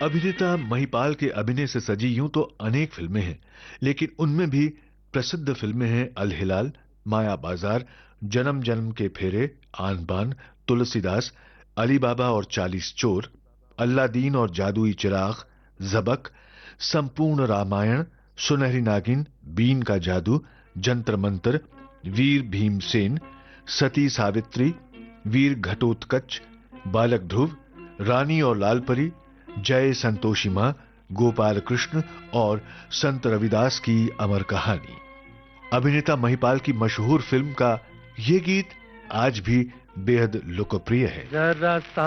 अभिनेता महिपाल के अभिनय से सजी यूं तो अनेक फिल्में हैं, लेकिन उनमें भी प्रसिद्ध फिल्में हैं अल-हिलाल, माया बाजार, जन्म जन्म के फेरे, आन बान, तुलसीदास, अली बाबा और 40 चोर, अल्लादीन और जादुई चिराग, जबक, संपूर्ण रामायण, सुनहरी नागिन, बीन का जादू, जंतर मंतर, वीर भीमसेन, सती सावित्री, वीर घटोत्कच, बालक ध्रुव, रानी और लाल परी, जय संतोषी मां, गोपाल कृष्ण और संत रविदास की अमर कहानी। अभिनेता महिपाल की मशहूर फिल्म का ये गीत आज भी बेहद लोकप्रिय है। जरा